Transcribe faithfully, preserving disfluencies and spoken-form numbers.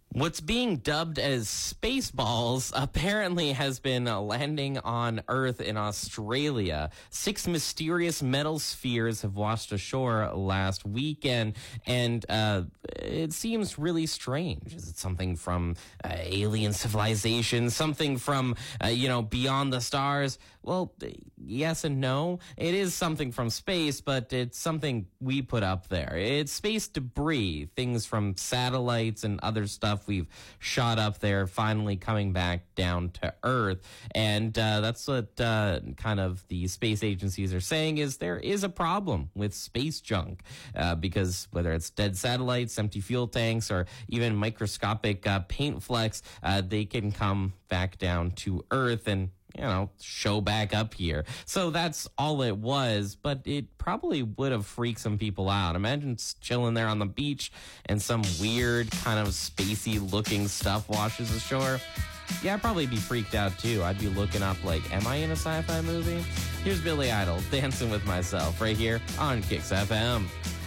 What's being dubbed as Spaceballs apparently has been uh, landing on Earth in Australia. Six mysterious metal spheres have washed ashore last weekend, and uh, it seems really strange. Is it something from uh, alien civilization? Something from, uh, you know, beyond the stars? Well, yes and no. It is something from space, but it's something we put up there. It's space debris, things from satellites and other stuff we've shot up there, finally coming back down to Earth. And uh, that's what uh, kind of the space agencies are saying, is there is a problem with space junk, uh, because whether it's dead satellites, empty fuel tanks, or even microscopic uh, paint flecks, uh, they can come back down to Earth and, you know, show back up here. So that's all it was, but it probably would have freaked some people out. Imagine chilling there on the beach and some weird kind of spacey looking stuff washes ashore. Yeah, I'd probably be freaked out too. I'd be looking up like, am I in a sci-fi movie? Here's Billy Idol, Dancing with Myself, right here on Kicks F M.